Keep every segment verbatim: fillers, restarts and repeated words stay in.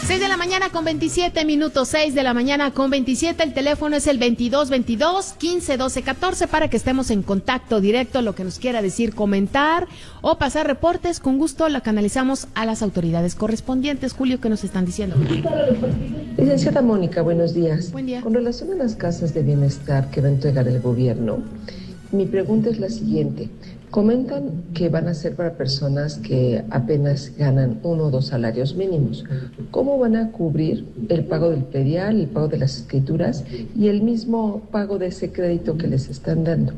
seis de la mañana con veintisiete minutos, seis de la mañana con veintisiete, el teléfono es el veintidós veintidós, quince doce catorce para que estemos en contacto directo, lo que nos quiera decir, comentar o pasar reportes, con gusto la canalizamos a las autoridades correspondientes. Julio, ¿qué nos están diciendo? Licenciada Mónica, buenos días. Buen día. Con relación a las casas de bienestar que va a entregar el gobierno, mi pregunta es la siguiente. Comentan que van a ser para personas que apenas ganan uno o dos salarios mínimos. ¿Cómo van a cubrir el pago del predial, el pago de las escrituras y el mismo pago de ese crédito que les están dando?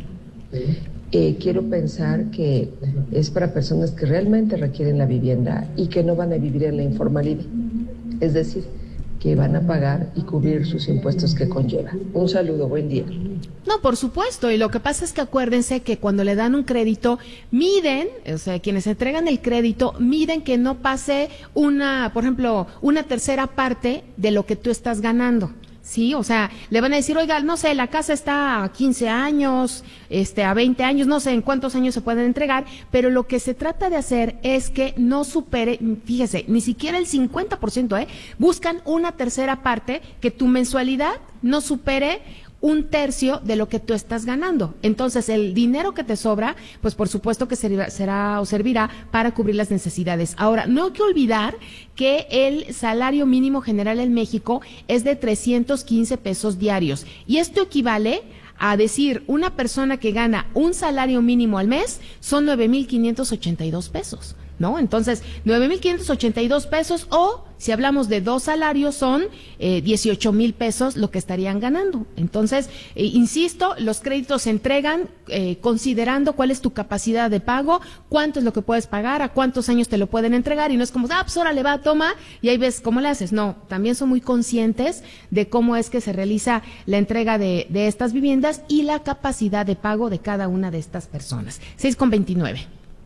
Eh, quiero pensar que es para personas que realmente requieren la vivienda y que no van a vivir en la informalidad. Es decir, que van a pagar y cubrir sus impuestos que conlleva. Un saludo, buen día. No, por supuesto, y lo que pasa es que acuérdense que cuando le dan un crédito, miden, o sea, quienes entregan el crédito, miden que no pase una, por ejemplo, una tercera parte de lo que tú estás ganando. Sí, o sea, le van a decir, oiga, no sé, la casa está a quince años, este, a veinte años, no sé en cuántos años se pueden entregar, pero lo que se trata de hacer es que no supere, fíjese, ni siquiera el cincuenta por ciento, ¿eh? Buscan una tercera parte, que tu mensualidad no supere un tercio de lo que tú estás ganando. Entonces, el dinero que te sobra, pues por supuesto que será, será o servirá para cubrir las necesidades. Ahora, no hay que olvidar que el salario mínimo general en México es de trescientos quince pesos diarios. Y esto equivale a decir, una persona que gana un salario mínimo al mes son nueve mil quinientos ochenta y dos pesos, ¿no? Entonces, nueve mil quinientos ochenta y dos pesos, o si hablamos de dos salarios, son eh, dieciocho mil pesos lo que estarían ganando. Entonces, eh, insisto, los créditos se entregan eh, considerando cuál es tu capacidad de pago, cuánto es lo que puedes pagar, a cuántos años te lo pueden entregar, y no es como, ah, pues órale, va, toma, y ahí ves cómo le haces. No, también son muy conscientes de cómo es que se realiza la entrega de, de estas viviendas y la capacidad de pago de cada una de estas personas. seis con veintinueve.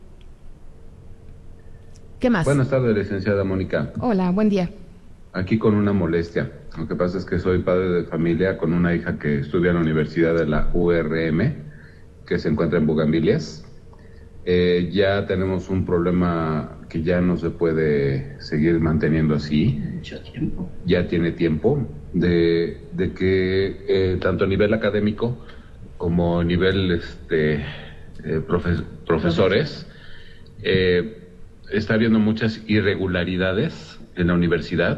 ¿Qué más? Buenas tardes, licenciada Mónica. Hola, buen día. Aquí con una molestia. Lo que pasa es que soy padre de familia con una hija que estudia en la Universidad de la U R M, que se encuentra en Bugambilias. Eh, ya tenemos un problema que ya no se puede seguir manteniendo así. Ya tiempo. Ya tiene tiempo de, de que eh, tanto a nivel académico como a nivel este, eh, profe, profesores, eh, está habiendo muchas irregularidades en la universidad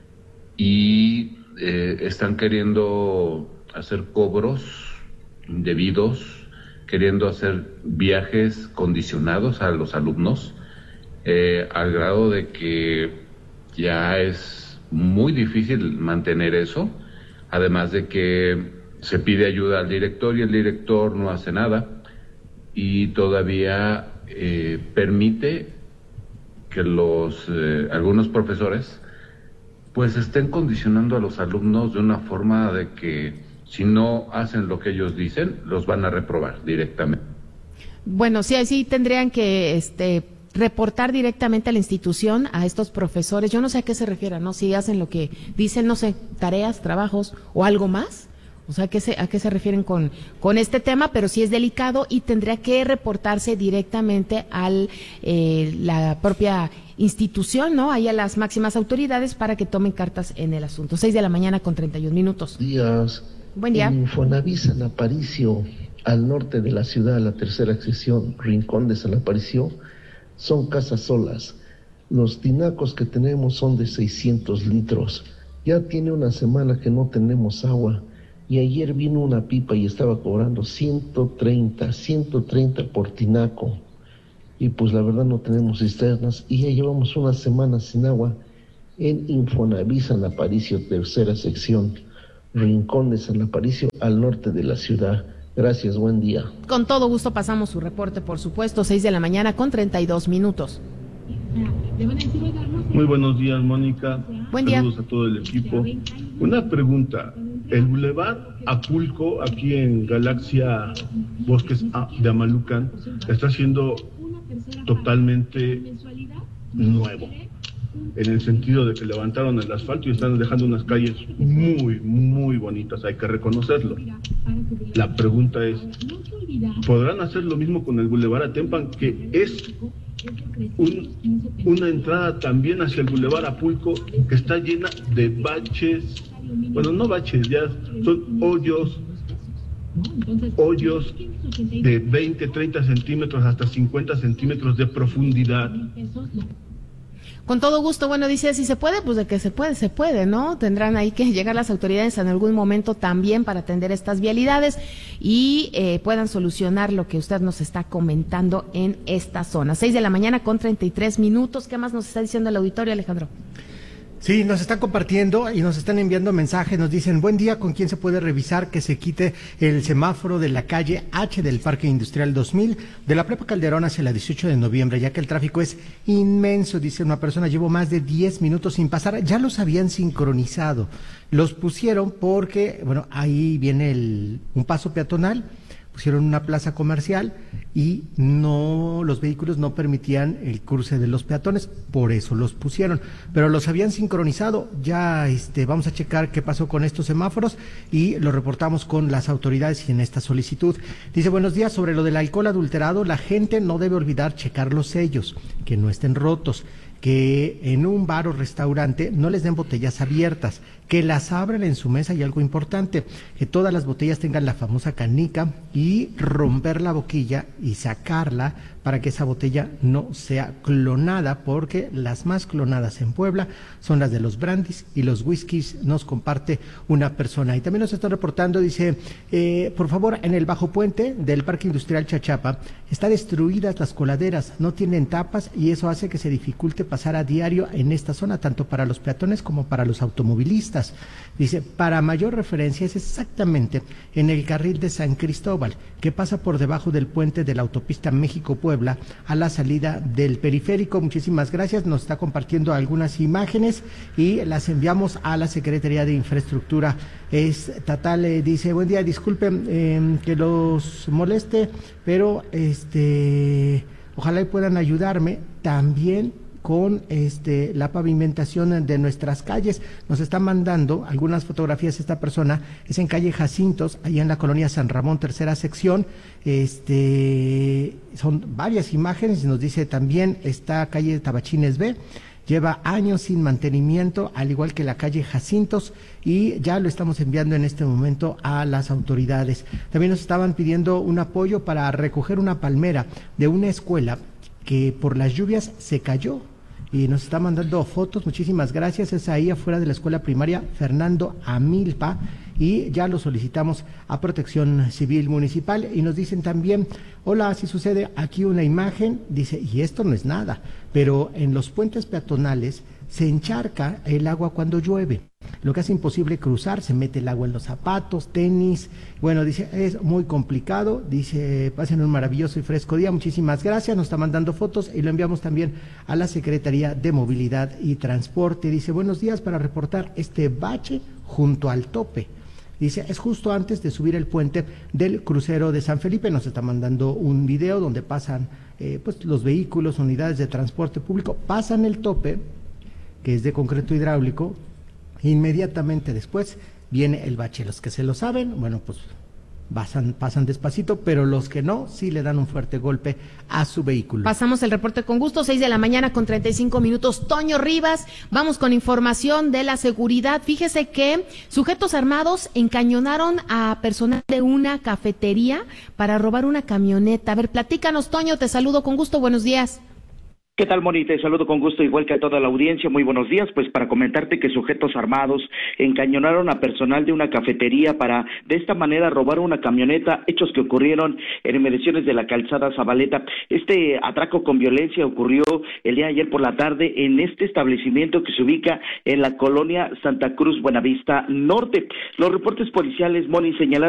y eh, están queriendo hacer cobros indebidos, queriendo hacer viajes condicionados a los alumnos, eh, al grado de que ya es muy difícil mantener eso, además de que se pide ayuda al director y el director no hace nada y todavía eh, permite que los eh, algunos profesores pues estén condicionando a los alumnos de una forma de que si no hacen lo que ellos dicen, los van a reprobar directamente. Bueno, sí, así tendrían que este reportar directamente a la institución a estos profesores. Yo no sé a qué se refieran, ¿no? Si hacen lo que dicen, no sé, tareas, trabajos o algo más. O sea, ¿a qué se, a qué se refieren con, con este tema? Pero sí es delicado y tendría que reportarse directamente a eh, la propia institución, ¿no? Ahí a las máximas autoridades para que tomen cartas en el asunto. Seis de la mañana con treinta y un minutos. Días. Buen día. En Infonavit San Aparicio, al norte de la ciudad, la tercera sección, Rincón de San Aparicio, son casas solas. Los tinacos que tenemos son de seiscientos litros. Ya tiene una semana que no tenemos agua. Y ayer vino una pipa y estaba cobrando ciento treinta por tinaco. Y pues la verdad no tenemos cisternas y ya llevamos una semana sin agua en Infonavit San Aparicio, tercera sección, Rincón de San Aparicio, al norte de la ciudad. Gracias, buen día. Con todo gusto pasamos su reporte, por supuesto, seis de la mañana con treinta y dos minutos. Muy buenos días, Mónica. Buen día. Saludos a todo el equipo. Una pregunta. El Boulevard Aculco, aquí en Galaxia Bosques de Amalucan, está siendo totalmente nuevo, en el sentido de que levantaron el asfalto y están dejando unas calles muy, muy bonitas, hay que reconocerlo. La pregunta es, ¿podrán hacer lo mismo con el Boulevard Atempan, que es un, una entrada también hacia el Boulevard Apulco que está llena de baches, bueno, no baches, ya son hoyos, hoyos de veinte, treinta centímetros hasta cincuenta centímetros de profundidad. Con todo gusto, bueno, dice, si se puede, pues de que se puede, se puede, ¿no? Tendrán ahí que llegar las autoridades en algún momento también para atender estas vialidades y eh, puedan solucionar lo que usted nos está comentando en esta zona. Seis de la mañana con treinta y tres minutos. ¿Qué más nos está diciendo el auditorio, Alejandro? Sí, nos están compartiendo y nos están enviando mensajes, nos dicen, buen día, ¿con quién se puede revisar que se quite el semáforo de la calle H del Parque Industrial dos mil, de la Prepa Calderón hacia la dieciocho de noviembre, ya que el tráfico es inmenso? Dice una persona, llevo más de diez minutos sin pasar, ya los habían sincronizado, los pusieron porque, bueno, ahí viene el, un paso peatonal, pusieron una plaza comercial y no, los vehículos no permitían el cruce de los peatones, por eso los pusieron, pero los habían sincronizado. Ya este vamos a checar qué pasó con estos semáforos y lo reportamos con las autoridades y en esta solicitud. Dice, buenos días, sobre lo del alcohol adulterado, la gente no debe olvidar checar los sellos, que no estén rotos, que en un bar o restaurante no les den botellas abiertas, que las abran en su mesa, y algo importante, que todas las botellas tengan la famosa canica y romper la boquilla y sacarla para que esa botella no sea clonada, porque las más clonadas en Puebla son las de los brandis y los whiskies, nos comparte una persona. Y también nos están reportando, dice, eh, por favor, en el bajo puente del Parque Industrial Chachapa están destruidas las coladeras, no tienen tapas y eso hace que se dificulte pasar a diario en esta zona, tanto para los peatones como para los automovilistas. Dice, para mayor referencia es exactamente en el carril de San Cristóbal, que pasa por debajo del puente de la autopista México-Puebla a la salida del periférico. Muchísimas gracias, nos está compartiendo algunas imágenes y las enviamos a la Secretaría de Infraestructura Estatal. Eh, dice, buen día, disculpen eh, que los moleste, pero este ojalá y puedan ayudarme también con este la pavimentación de nuestras calles. Nos está mandando algunas fotografías esta persona, es en calle Jacintos, allá en la colonia San Ramón, tercera sección. Este son varias imágenes y nos dice también esta calle Tabachines B, lleva años sin mantenimiento, al igual que la calle Jacintos, y ya lo estamos enviando en este momento a las autoridades. También nos estaban pidiendo un apoyo para recoger una palmera de una escuela que por las lluvias se cayó, y nos está mandando fotos. Muchísimas gracias. Es ahí afuera de la escuela primaria Fernando Amilpa y ya lo solicitamos a Protección Civil Municipal. Y nos dicen también, hola, así sucede aquí una imagen, dice, y esto no es nada, pero en los puentes peatonales se encharca el agua cuando llueve, lo que hace imposible cruzar, se mete el agua en los zapatos, tenis. Bueno, dice, es muy complicado. Dice, pasen un maravilloso y fresco día. Muchísimas gracias. Nos está mandando fotos y lo enviamos también a la Secretaría de Movilidad y Transporte. Dice, buenos días, para reportar este bache junto al tope. Dice, es justo antes de subir el puente del crucero de San Felipe. Nos está mandando un video donde pasan eh, pues los vehículos, unidades de transporte público, pasan el tope, que es de concreto hidráulico. Inmediatamente después viene el bache. Los que se lo saben, bueno, pues pasan, pasan despacito, pero los que no, sí le dan un fuerte golpe a su vehículo. Pasamos el reporte con gusto, seis de la mañana con treinta y cinco minutos. Toño Rivas, vamos con información de la seguridad. Fíjese que sujetos armados encañonaron a personal de una cafetería para robar una camioneta. A ver, platícanos, Toño, te saludo con gusto, buenos días. ¿Qué tal, Moni? Te saludo con gusto, igual que a toda la audiencia. Muy buenos días. Pues para comentarte que sujetos armados encañonaron a personal de una cafetería para de esta manera robar una camioneta, hechos que ocurrieron en inmediaciones de la calzada Zabaleta. Este atraco con violencia ocurrió el día de ayer por la tarde en este establecimiento que se ubica en la colonia Santa Cruz Buenavista Norte. Los reportes policiales, Moni, señalaron